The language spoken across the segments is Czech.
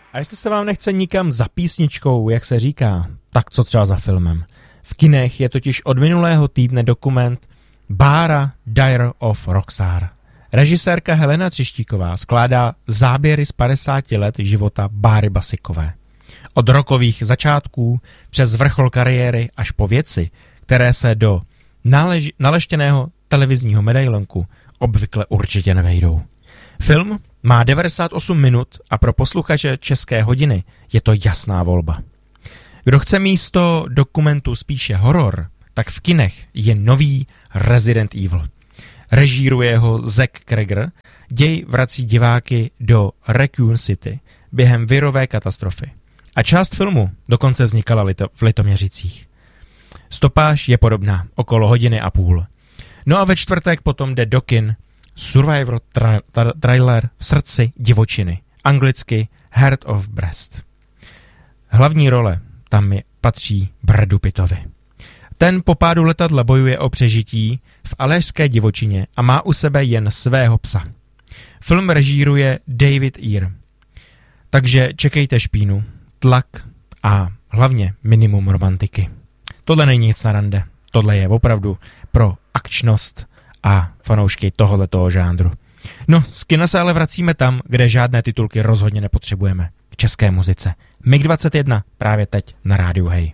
A jestli se vám nechce nikam za písničkou, jak se říká, tak co třeba za filmem? V kinech je totiž od minulého týdne dokument Bára Diary of Rockstar. Režisérka Helena Třeštíková skládá záběry z 50 let života Báry Basikové. Od rockových začátků přes vrchol kariéry až po věci, které se do naleštěného televizního medailonku obvykle určitě nevejdou. Film má 98 minut a pro posluchače České hodiny je to jasná volba. Kdo chce místo dokumentu spíše horor, tak v kinech je nový Resident Evil. Režíruje ho Zack Cregger, děj vrací diváky do Raccoon City během virové katastrofy. A část filmu dokonce vznikala v Litoměřicích. Stopáž je podobná, okolo 1,5 hodiny. No a ve čtvrtek potom jde do kin Survivor trailer V srdci divočiny, anglicky Heart of Breast. Hlavní role tam patří Bradu Pittovi. Ten po pádu letadla bojuje o přežití v aljašské divočině a má u sebe jen svého psa. Film režíruje David Ayer. Takže čekejte špínu, tlak a hlavně minimum romantiky. Tohle není nic na rande. Tohle je opravdu pro akčnost a fanoušky tohoto žánru. No, z kina se ale vracíme tam, kde žádné titulky rozhodně nepotřebujeme. K české muzice. MiG-21 právě teď na rádiu Hej.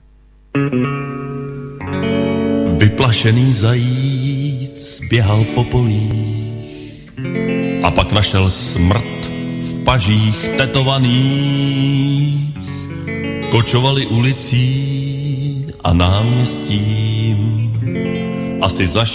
Vyplašený zajíc běhal po polích a pak našel smrt v pažích tetovaných. Kočovali ulicí a náměstím, asi zašli